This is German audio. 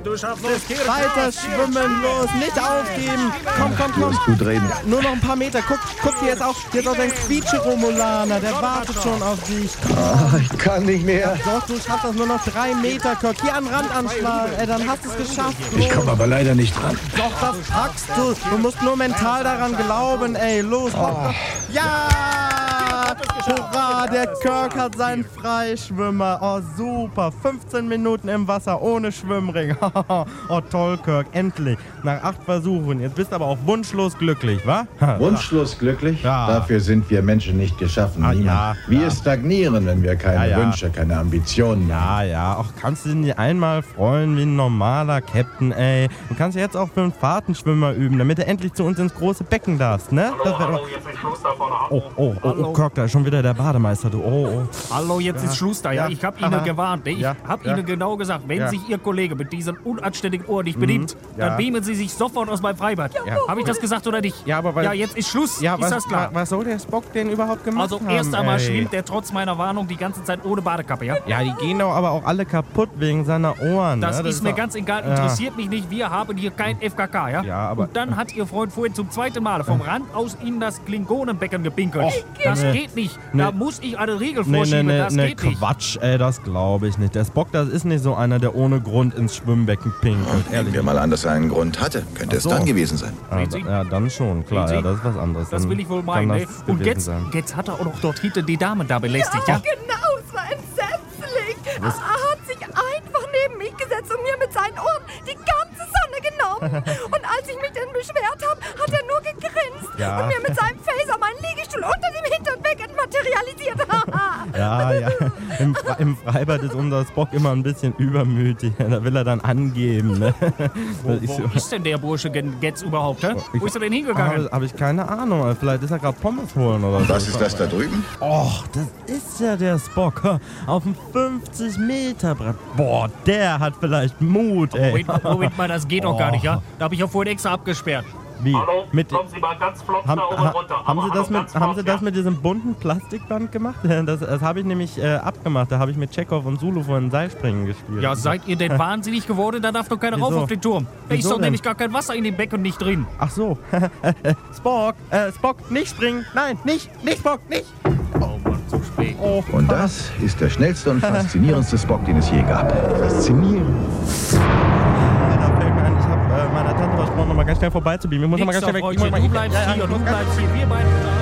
Du schaffst es, Kirk. Weiter schwimmen, los, nicht aufgeben. Komm. Musst gut reden. Nur noch ein paar Meter. Guck, hier ist auch dein Quietsche-Romulaner. Der wartet schon auf dich. Ich kann nicht mehr. Doch, du schaffst das nur noch 3 Meter, Kirk. Hier an den Rand anschlagen. Dann hast du es geschafft. Ich komme aber leider nicht dran. Doch, das packst du. Du musst nur mental daran glauben, ey. Los, mach. Ja! Hurra, der Kirk hat seinen Freischwimmer. Oh, super. 15 Minuten im Wasser ohne Schwimmring. Oh, toll, Kirk. Endlich. Nach 8 Versuchen. Jetzt bist du aber auch wunschlos glücklich, wa? Wunschlos glücklich? Ja. Dafür sind wir Menschen nicht geschaffen. Ah, Niemand. ja. Wir stagnieren, wenn wir keine Ja. Wünsche, keine Ambitionen haben. Ja. Auch kannst du dich nicht einmal freuen wie ein normaler Captain, ey. Du kannst jetzt auch für einen Fahrtenschwimmer üben, damit du endlich zu uns ins große Becken darfst, ne? Hallo, jetzt ist Schluss da vorne. Oh, Kirk, da ist schon wieder der Bademeister, du. Oh. Hallo, jetzt ist Schluss da, ja. Ich habe Ihnen gewarnt. Ich habe Ihnen genau gesagt, wenn sich Ihr Kollege mit diesen unanständigen Ohren nicht benimmt, dann beamen Sie sich sofort aus meinem Freibad. Habe ich das gesagt oder nicht? Ja, aber ja, jetzt ist Schluss. Ja, ist das klar? Was soll der Spock denn überhaupt gemacht Also haben? erst einmal ey? schwimmt der trotz meiner Warnung die ganze Zeit ohne Badekappe, ja? Ja, die gehen doch aber auch alle kaputt wegen seiner Ohren. Das ne? ist mir ganz egal, interessiert mich nicht. Wir haben hier kein FKK, ja? Ja, aber... Und dann hat Ihr Freund vorhin zum 2. Mal vom Rand aus in das Klingonenbecken gepinkelt. Das geht nicht. Da muss ich eine Regel vorschieben. Das geht nicht. Quatsch, ey, das glaube ich nicht. Der Spock, das ist nicht so einer, der ohne Grund ins Schwimmbecken pinkelt. Nehmen wir mal an, dass er einen Grund hatte. Könnte es dann gewesen sein. Ja, dann schon, klar. Sehen Ja, Sie? das ist was anderes. Das Dann will ich wohl kann meinen, das ne? Und gewesen sein. jetzt hat er auch noch dort hinten die Damen da belästigt, ja? Genau, es war entsetzlich. Er hat sich einfach neben mich gesetzt und mir mit seinen Ohren die ganze Sonne genommen. Und als ich mich dann beschwert habe, hat er nur gegrinst und mir mit seinem Phaser meinen Liegestuhl unter dem Hinternbecken materialisiert. Ja. Im Freibad ist unser Spock immer ein bisschen übermütig. Da will er dann angeben. Ne? Wo ist denn der Bursche jetzt überhaupt, hä? Wo ist er denn hingegangen? Habe ich keine Ahnung. Vielleicht ist er gerade Pommes holen oder so. Was ist das da drüben? Och, das ist ja der Spock. Auf dem 50-Meter-Brett. Boah, der hat vielleicht Mut, ey. Moment mal, das geht doch gar nicht, ja? Da habe ich ja vorhin extra abgesperrt. Wie? Hallo, kommen Sie mal ganz flott da oben runter. Haben Sie das mit diesem bunten Plastikband gemacht? Das habe ich nämlich abgemacht. Da habe ich mit Chekhov und Zulu vorhin Seilspringen gespielt. Ja, seid ihr denn wahnsinnig geworden? Da darf doch keiner rauf auf den Turm. Da ist doch nämlich gar kein Wasser in dem Becken nicht drin. Ach so. Spock, nicht springen. Nein, nicht Spock, nicht. Oh Mann, zu spät. Oh. Und das ist der schnellste und faszinierendste Spock, den es je gab. Faszinierend. Da fällt mir ein, ich habe meiner Tante versprochen, noch mal ganz schnell vorbeizubeamen. Ich muss noch mal ganz schnell weg. Du bleibst hier, wir beide.